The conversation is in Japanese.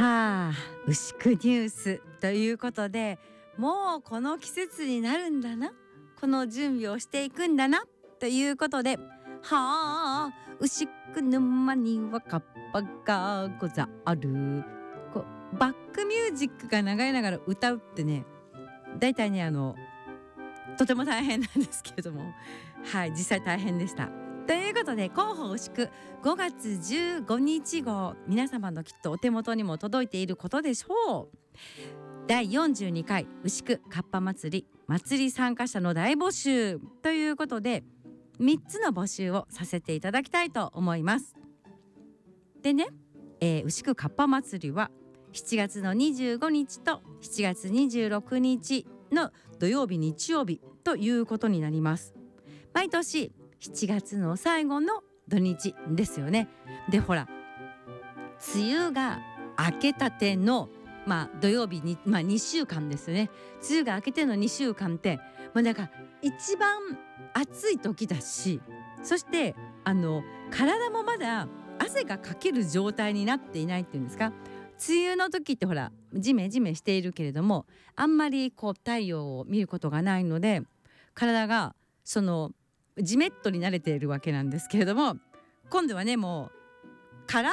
さあ牛久ニュースということで、もうこの季節になるんだな、この準備をしていくんだなということで、はあ牛久沼にはカッパがござる、こうバックミュージックが流れながら歌うってね、だいたいねとても大変なんですけれども、はい、実際大変でした。ということで、広報牛久5月15日号、皆様のきっとお手元にも届いていることでしょう。第42回牛久かっぱ祭り参加者の大募集ということで、3つの募集をさせていただきたいと思います。でね、牛久かっぱ祭りは7月の25日と7月26日の土曜日日曜日ということになります。毎年7月の最後の土日ですよね。でほら、梅雨が明けたての、土曜日に、2週間ですね。梅雨が明けての2週間って、だから一番暑い時だし、そして体もまだ汗がかける状態になっていないっていうんですか。梅雨の時ってほらジメジメしているけれども、あんまりこう太陽を見ることがないので、体がそのジメッとに慣れているわけなんですけれども、今度はね、もうカラ